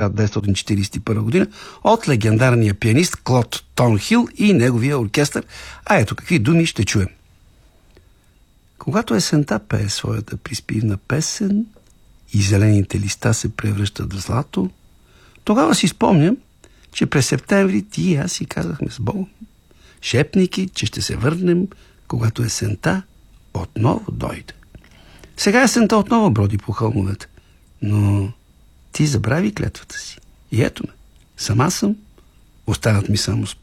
1941 година от легендарния пианист Клод Тонхил и неговия оркестър. А ето какви думи ще чуем. Когато есента пее своята приспивна песен и зелените листа се превръщат в злато, тогава си спомням, че през септември ти и аз си казахме с Богом, шепники, че ще се върнем, когато есента отново дойде. Сега есента отново броди по хълмовете, но ти забрави клетвата си. И ето ме, сама съм, остават ми само